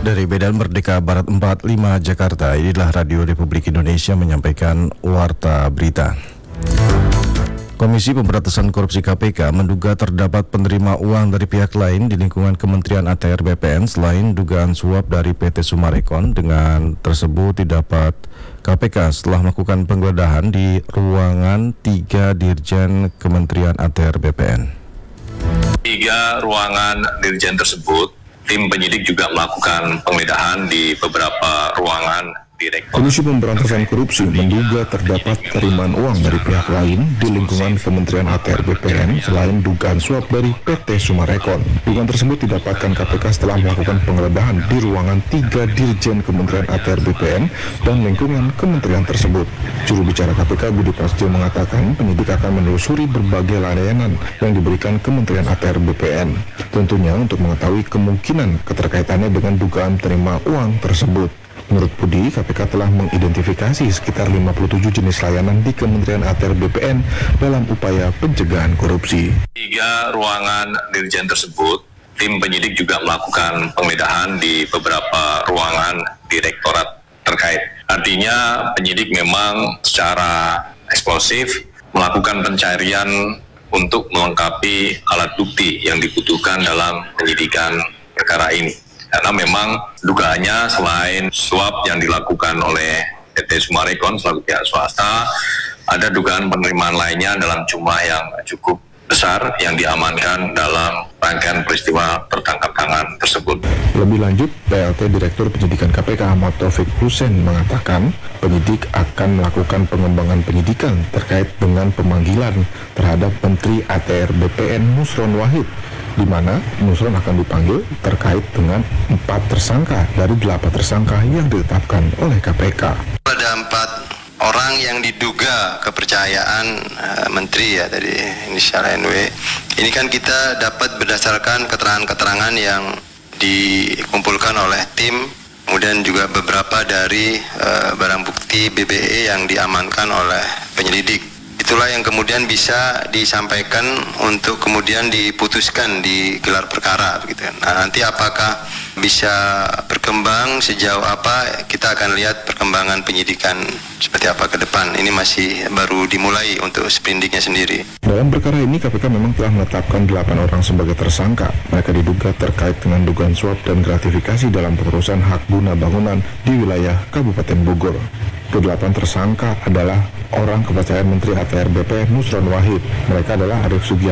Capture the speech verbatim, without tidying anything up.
Dari Medan Merdeka Barat empat puluh lima Jakarta, inilah Radio Republik Indonesia menyampaikan Warta Berita. Komisi Pemberantasan Korupsi K P K menduga terdapat penerima uang dari pihak lain di lingkungan Kementerian A T R B P N selain dugaan suap dari P T Summarecon. Dengan tersebut didapat K P K setelah melakukan penggeledahan di ruangan tiga Dirjen Kementerian A T R B P N. Tiga ruangan Dirjen tersebut, tim penyidik juga melakukan penggeledahan di beberapa ruangan direktur. Komisi Pemberantasan Korupsi menduga terdapat penerimaan uang dari pihak lain di lingkungan Kementerian A T R B P N selain dugaan suap dari P T Summarecon. Dugaan tersebut didapatkan K P K setelah melakukan penggeledahan di ruangan tiga Dirjen Kementerian A T R B P N dan lingkungan kementerian tersebut. Juru bicara K P K Budi Prasetyo mengatakan penyidik akan menelusuri berbagai layanan yang diberikan Kementerian A T R B P N. Tentunya untuk mengetahui kemungkinan keterkaitannya dengan dugaan terima uang tersebut. Menurut Budi, K P K telah mengidentifikasi sekitar lima puluh tujuh jenis layanan di Kementerian A T R B P N dalam upaya pencegahan korupsi. Tiga ruangan Dirjen tersebut, tim penyidik juga melakukan penggeledahan di beberapa ruangan direktorat terkait. Artinya penyidik memang secara eksplosif melakukan pencarian untuk melengkapi alat bukti yang dibutuhkan dalam penyidikan perkara ini. Karena memang dugaannya selain suap yang dilakukan oleh P T Summarecon selaku pihak swasta, ada dugaan penerimaan lainnya dalam jumlah yang cukup besar yang diamankan dalam rangkaian peristiwa tertangkap tangan tersebut. Lebih lanjut, P L T Direktur Penyidikan K P K Ahmad Taufik Hussein mengatakan penyidik akan melakukan pengembangan penyidikan terkait dengan pemanggilan terhadap Menteri A T R B P N Nusron Wahid, di mana Nusron akan dipanggil terkait dengan empat tersangka dari delapan tersangka yang ditetapkan oleh K P K. Ada empat orang yang diduga kepercayaan uh, menteri ya dari inisial N W. Ini kan kita dapat berdasarkan keterangan-keterangan yang dikumpulkan oleh tim, kemudian juga beberapa dari uh, barang bukti B B E yang diamankan oleh penyelidik. Itulah yang kemudian bisa disampaikan untuk kemudian diputuskan di gelar perkara gitu. Nah, nanti apakah bisa berkembang sejauh apa, kita akan lihat perkembangan penyidikan seperti apa ke depan. Ini masih baru dimulai untuk sprindiknya sendiri. Dalam perkara ini K P K memang telah menetapkan delapan orang sebagai tersangka. Mereka diduga terkait dengan dugaan suap dan gratifikasi dalam pengurusan hak guna bangunan di wilayah Kabupaten Bogor. Kedelapan tersangka adalah orang kepercayaan Menteri A T R B P N Nusron Wahid. Mereka adalah Arief Sugiarto,